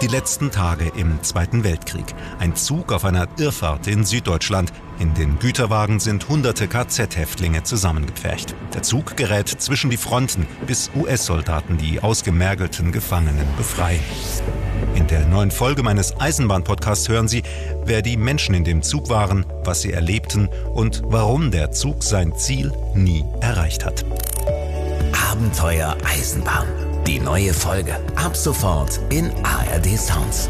Die letzten Tage im Zweiten Weltkrieg. Ein Zug auf einer Irrfahrt in Süddeutschland. In den Güterwagen sind hunderte KZ-Häftlinge zusammengepfercht. Der Zug gerät zwischen die Fronten, bis US-Soldaten die ausgemergelten Gefangenen befreien. In der neuen Folge meines Eisenbahn-Podcasts hören Sie, wer die Menschen in dem Zug waren, was sie erlebten und warum der Zug sein Ziel nie erreicht hat. Abenteuer Eisenbahn. Die neue Folge. Ab sofort in ARD Sounds.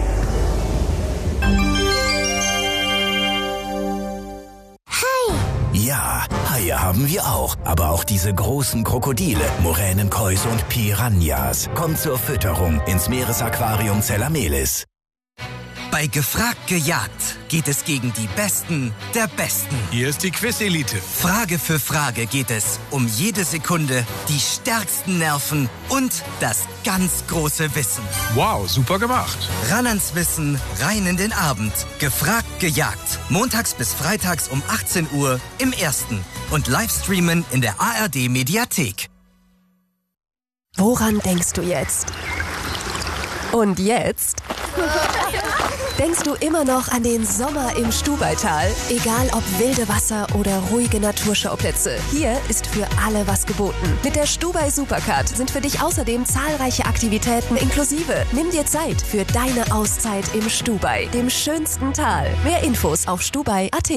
Ja, Haie haben wir auch. Aber auch diese großen Krokodile, Moränenkäuse und Piranhas. Kommt zur Fütterung ins Meeresaquarium Zellamelis. Bei Gefragt gejagt geht es gegen die Besten der Besten. Hier ist die Quiz-Elite. Frage für Frage geht es um jede Sekunde, die stärksten Nerven und das ganz große Wissen. Wow, super gemacht. Ran ans Wissen, rein in den Abend. Gefragt gejagt. Montags bis freitags um 18 Uhr im Ersten. Und Livestreamen in der ARD-Mediathek. Woran denkst du jetzt? Und jetzt? Denkst du immer noch an den Sommer im Stubaital? Egal ob wilde Wasser oder ruhige Naturschauplätze, hier ist für alle was geboten. Mit der Stubai Supercard sind für dich außerdem zahlreiche Aktivitäten inklusive. Nimm dir Zeit für deine Auszeit im Stubai, dem schönsten Tal. Mehr Infos auf stubai.at.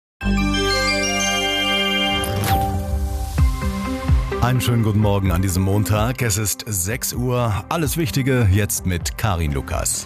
Einen schönen guten Morgen an diesem Montag. Es ist 6 Uhr. Alles Wichtige jetzt mit Karin Lukas.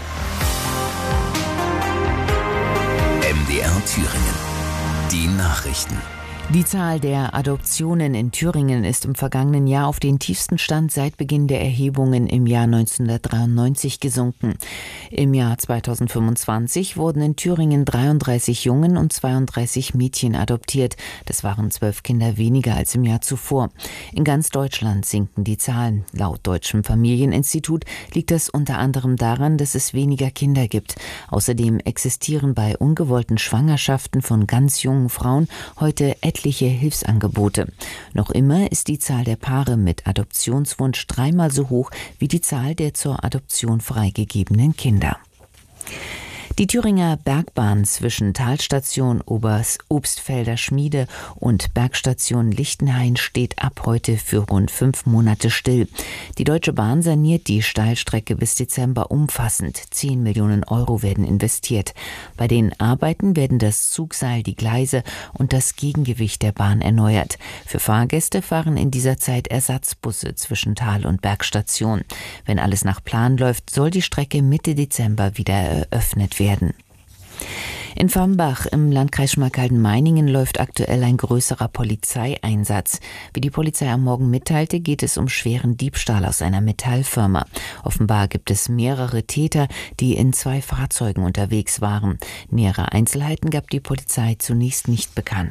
MDR Thüringen. Die Nachrichten. Die Zahl der Adoptionen in Thüringen ist im vergangenen Jahr auf den tiefsten Stand seit Beginn der Erhebungen im Jahr 1993 gesunken. Im Jahr 2025 wurden in Thüringen 33 Jungen und 32 Mädchen adoptiert. Das waren 12 Kinder weniger als im Jahr zuvor. In ganz Deutschland sinken die Zahlen. Laut Deutschem Familieninstitut liegt das unter anderem daran, dass es weniger Kinder gibt. Außerdem existieren bei ungewollten Schwangerschaften von ganz jungen Frauen heute etliche Hilfsangebote. Noch immer ist die Zahl der Paare mit Adoptionswunsch 3-mal so hoch wie die Zahl der zur Adoption freigegebenen Kinder. Die Thüringer Bergbahn zwischen Talstation Obstfelder Schmiede und Bergstation Lichtenhain steht ab heute für rund 5 Monate still. Die Deutsche Bahn saniert die Steilstrecke bis Dezember umfassend. 10 Millionen Euro werden investiert. Bei den Arbeiten werden das Zugseil, die Gleise und das Gegengewicht der Bahn erneuert. Für Fahrgäste fahren in dieser Zeit Ersatzbusse zwischen Tal- und Bergstation. Wenn alles nach Plan läuft, soll die Strecke Mitte Dezember wieder eröffnet werden. In Vambach im Landkreis Schmalkalden-Meiningen läuft aktuell ein größerer Polizeieinsatz. Wie die Polizei am Morgen mitteilte, geht es um schweren Diebstahl aus einer Metallfirma. Offenbar gibt es mehrere Täter, die in 2 Fahrzeugen unterwegs waren. Nähere Einzelheiten gab die Polizei zunächst nicht bekannt.